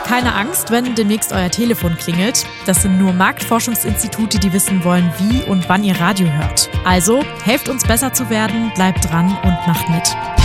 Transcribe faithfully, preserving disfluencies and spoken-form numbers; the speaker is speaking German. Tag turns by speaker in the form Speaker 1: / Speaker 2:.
Speaker 1: keine Angst, wenn demnächst euer Telefon klingelt. Das sind nur Marktforschungsinstitute, die wissen wollen, wie und wann ihr Radio hört. Also, helft uns besser zu werden, bleibt dran und macht mit.